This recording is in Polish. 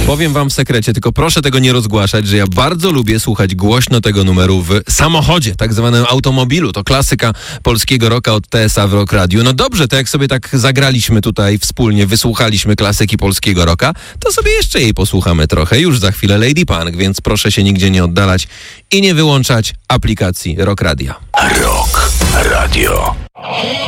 Powiem wam w sekrecie, tylko proszę tego nie rozgłaszać, że ja bardzo lubię słuchać głośno tego numeru w samochodzie, tak zwanym automobilu. To klasyka polskiego rocka od TSA w Rock Radiu. No dobrze, to jak sobie tak zagraliśmy tutaj wspólnie, wysłuchaliśmy klasyki polskiego rocka, to sobie jeszcze jej posłuchamy trochę. Już za chwilę Lady Punk, więc proszę się nigdzie nie oddalać i nie wyłączać aplikacji Rock Radia. Rock Radio.